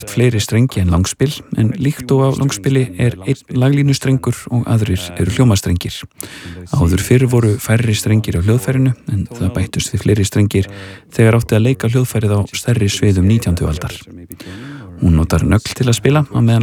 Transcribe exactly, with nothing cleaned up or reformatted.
fleiri strengi en langspil, en líkt og á langspili er einn laglínustrengur og aðrir eru hljómastrengir. Áður fyrr voru færri strengir á hljóðfærinu, en það bættust við fleiri strengir þegar átti að leika hljóðfærið á stærri sviðum nítjándu aldar. Hún notar nögl til að spila á meðan